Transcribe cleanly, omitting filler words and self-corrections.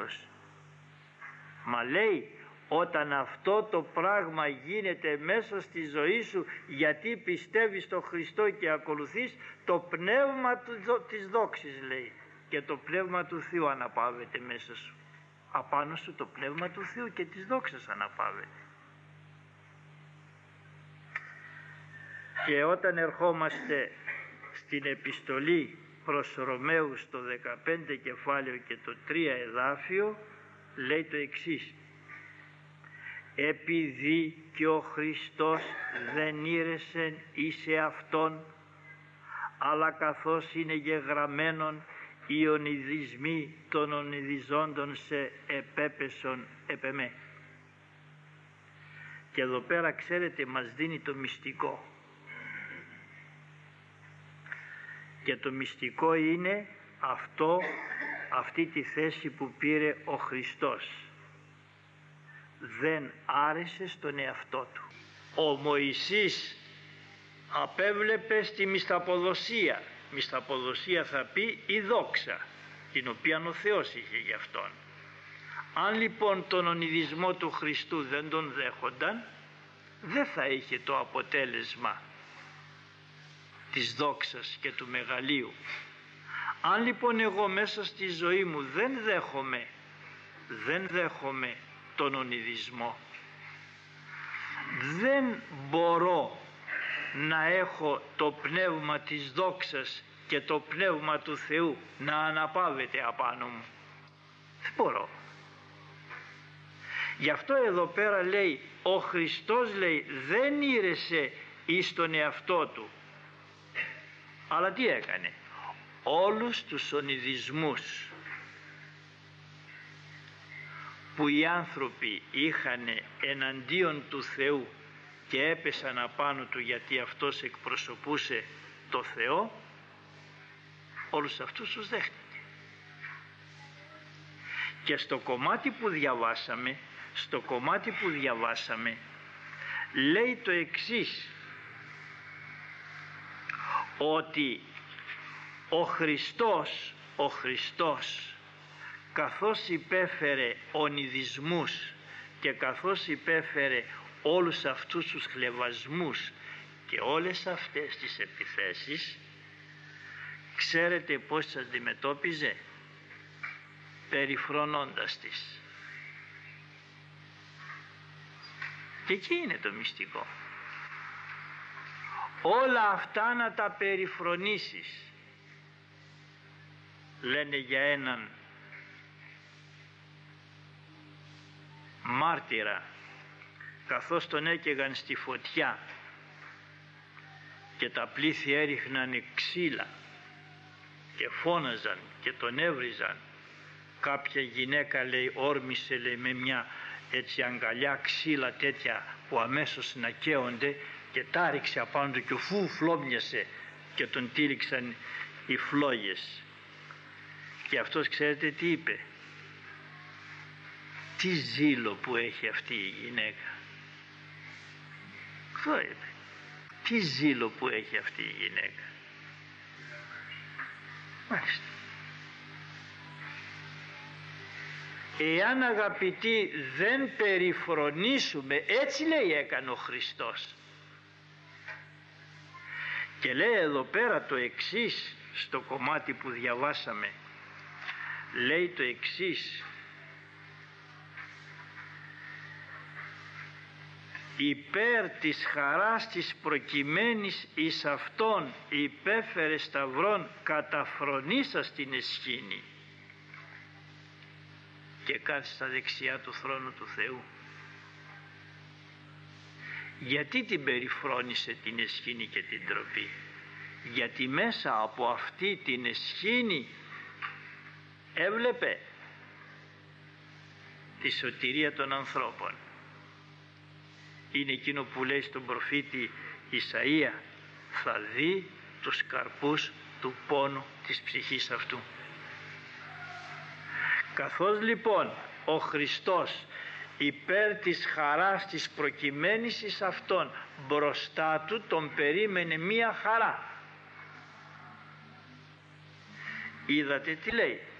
Παύλος. Μα λέει, όταν αυτό το πράγμα γίνεται μέσα στη ζωή σου, γιατί πιστεύεις στον Χριστό και ακολουθείς, το πνεύμα της δόξης, λέει, και το πνεύμα του Θεού αναπαύεται μέσα σου. Απάνω σου το πνεύμα του Θεού και της δόξας αναπαύεται. Και όταν ερχόμαστε στην επιστολή προς Ρωμαίους το 15 κεφάλαιο και το 3 εδάφιο, λέει το εξής: επειδή και ο Χριστός δεν ήρεσεν εις εαυτόν, αλλά καθώς είναι γεγραμμένον, οι ονειδισμοί των ονειδιζόντων σε επέπεσον επ' εμέ. Και εδώ πέρα, ξέρετε, μας δίνει το μυστικό. Και το μυστικό είναι αυτή τη θέση που πήρε ο Χριστός. Δεν άρεσε στον εαυτό του. Ο Μωυσής απέβλεπε στη μισθαποδοσία. Μισθαποδοσία θα πει η δόξα, την οποία ο Θεός είχε γι' αυτόν. Αν λοιπόν τον ονειδισμό του Χριστού δεν τον δέχονταν, δεν θα είχε το αποτέλεσμα της δόξας και του μεγαλείου. Αν λοιπόν εγώ μέσα στη ζωή μου δεν δέχομαι τον ονειδισμό, δεν μπορώ να έχω το πνεύμα της δόξας και το πνεύμα του Θεού να αναπαύεται απάνω μου. Δεν μπορώ. Γι' αυτό εδώ πέρα λέει, ο Χριστός, λέει, δεν ήρεσε εις τον εαυτό του, αλλά τι έκανε? Όλους τους ονειδισμούς που οι άνθρωποι είχαν εναντίον του Θεού και έπεσαν απάνω του γιατί αυτός εκπροσωπούσε το Θεό, όλους αυτούς τους δέχτηκε. Και στο κομμάτι που διαβάσαμε λέει το εξής, ότι ο Χριστός καθώς υπέφερε ονειδισμούς και καθώς υπέφερε όλους αυτούς τους χλευασμούς και όλες αυτές τις επιθέσεις, ξέρετε πώς τις αντιμετώπιζε? Περιφρονώντας τις. Και εκεί είναι το μυστικό. Όλα αυτά να τα περιφρονήσεις. Λένε για έναν μάρτυρα, καθώς τον έκαιγαν στη φωτιά και τα πλήθη έριχναν ξύλα και φώναζαν και τον έβριζαν, κάποια γυναίκα, λέει, όρμησε, λέει, με μια έτσι αγκαλιά ξύλα τέτοια που αμέσως να καίονται και τα ρίξε απάνω του και φου φλόμοιασε και τον τύλιξαν οι φλόγες. Και αυτός, ξέρετε τι είπε? Τι ζήλο που έχει αυτή η γυναίκα. Αυτό είπε. Τι ζήλο που έχει αυτή η γυναίκα. Μάλιστα. Εάν, αγαπητοί, δεν περιφρονήσουμε, έτσι λέει έκανε ο Χριστός. Και λέει εδώ πέρα το εξής, στο κομμάτι που διαβάσαμε, λέει το εξής: υπέρ της χαράς της προκειμένης εις αυτόν υπέφερε σταυρών καταφρονήσας την εσχήνη και κάθισε στα δεξιά του θρόνου του Θεού. Γιατί την περιφρόνησε την εσχήνη και την τροπή? Γιατί μέσα από αυτή την εσχήνη έβλεπε τη σωτηρία των ανθρώπων. Είναι εκείνο που λέει στον προφήτη Ισαΐα, θα δει τους καρπούς του πόνου της ψυχής αυτού. Καθώς λοιπόν ο Χριστός υπέρ της χαράς της προκειμένης εις αυτόν, μπροστά του τον περίμενε μία χαρά. Είδατε τι λέει?